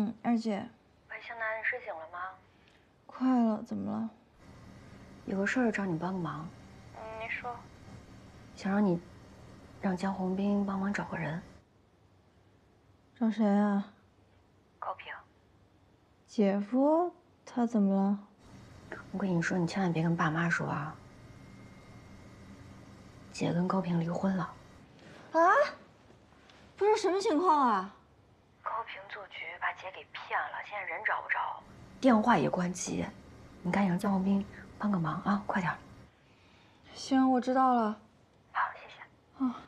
二姐。 喂，湘南，你睡醒了吗？ 快了，怎么了？ 有个事儿找你帮个忙。你说。想让你让江宏斌帮忙找个人。 找谁啊？ 高平。 姐夫？他怎么了？ 我跟你说，你千万别跟爸妈说啊。姐跟高平离婚了。 啊？不是什么情况啊？ 高平做局把姐给骗了，现在人找不着，电话也关机。你赶紧让江宏斌帮个忙啊，快点。 行，我知道了。 好，谢谢。 啊。